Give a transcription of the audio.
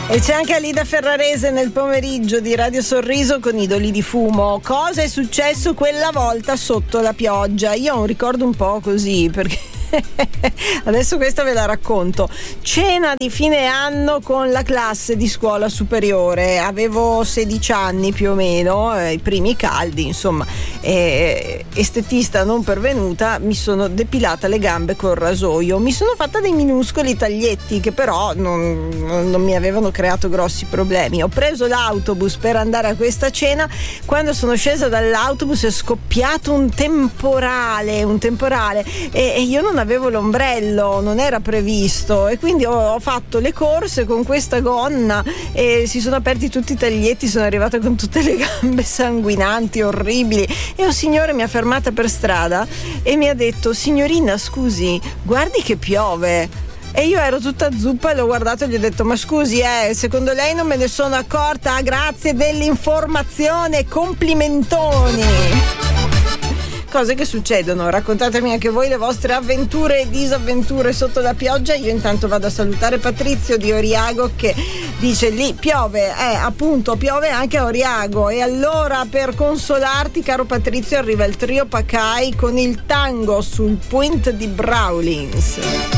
E c'è anche Alida Ferrarese nel pomeriggio di Radio Sorriso con Idoli di fumo. Cosa è successo quella volta sotto la pioggia? Io ho un ricordo un po' così, perché adesso questa ve la racconto. Cena di fine anno con la classe di scuola superiore, avevo 16 anni più o meno, i primi caldi, insomma, estetista non pervenuta, mi sono depilata le gambe col rasoio, mi sono fatta dei minuscoli taglietti che però non mi avevano creato grossi problemi. Ho preso l'autobus per andare a questa cena. Quando sono scesa dall'autobus è scoppiato un temporale e io non avevo l'ombrello, non era previsto, e quindi ho fatto le corse con questa gonna e si sono aperti tutti i taglietti, sono arrivata con tutte le gambe sanguinanti, orribili, e un signore mi ha fermata per strada e mi ha detto: signorina, scusi, guardi che piove. E io ero tutta zuppa e l'ho guardato e gli ho detto: ma scusi, secondo lei non me ne sono accorta? Grazie dell'informazione, complimentoni. Cose che succedono. Raccontatemi anche voi le vostre avventure e disavventure sotto la pioggia. Io intanto vado a salutare Patrizio di Oriago che dice: lì piove, appunto piove anche a Oriago. E allora, per consolarti, caro Patrizio, arriva il trio Pacai con il tango sul Point di Brawlins.